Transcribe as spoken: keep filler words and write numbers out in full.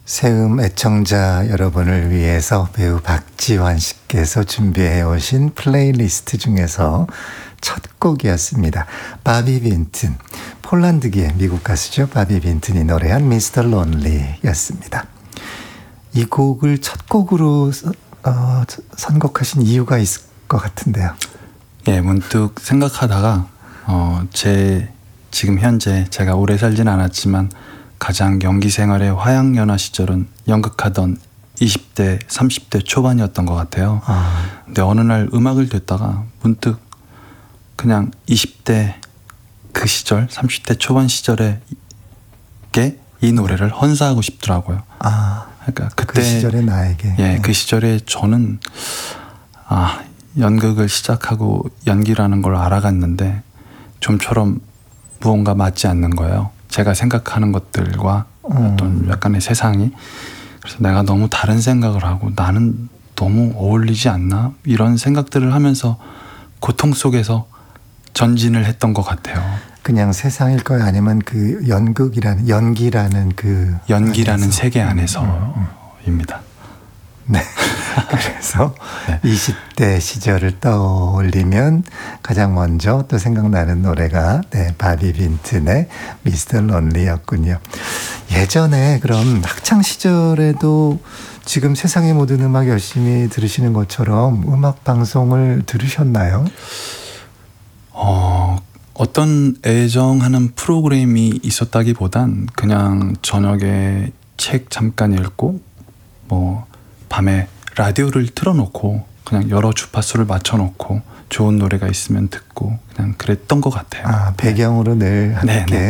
새음 애청자 여러분을 위해서 배우 박지환 씨께서 준비해 오신 플레이리스트 중에서 첫 곡이었습니다. 바비 빈튼, 폴란드계 미국 가수죠. 바비 빈튼이 노래한 미스터 론리였습니다. 이 곡을 첫 곡으로 어, 선곡하신 이유가 있을 것 같은데요. 예, 문득 생각하다가 어, 제 지금 현재 제가 오래 살진 않았지만 가장 연기 생활의 화양연화 시절은 연극하던 이십 대, 삼십 대 초반이었던 것 같아요. 아. 근데 어느 날 음악을 듣다가 문득 그냥 이십 대 그 시절, 삼십 대 초반 시절에 이 노래를 헌사하고 싶더라고요. 아, 그러니까 그때 그 시절의 나에게. 예, 그 시절에 저는 아, 연극을 시작하고 연기라는 걸 알아갔는데 좀처럼 무언가 맞지 않는 거예요. 제가 생각하는 것들과 음. 어떤 약간의 세상이. 그래서 내가 너무 다른 생각을 하고 나는 너무 어울리지 않나? 이런 생각들을 하면서 고통 속에서 전진을 했던 것 같아요. 그냥 세상일까요? 아니면 그 연극이라는, 연기라는 그. 연기라는 안에서. 세계 안에서입니다. 네. 그래서 네. 이십 대 시절을 떠올리면 가장 먼저 또 생각나는 노래가 네, 바비 빈튼의 미스터 론리였군요. 예전에 그럼 학창 시절에도 지금 세상의 모든 음악 열심히 들으시는 것처럼 음악 방송을 들으셨나요? 어, 어떤 애정하는 프로그램이 있었다기보단 그냥 저녁에 책 잠깐 읽고 뭐 밤에 라디오를 틀어놓고 그냥 여러 주파수를 맞춰놓고 좋은 노래가 있으면 듣고 그냥 그랬던 것 같아요. 아, 배경으로 늘 함께. 네, 네.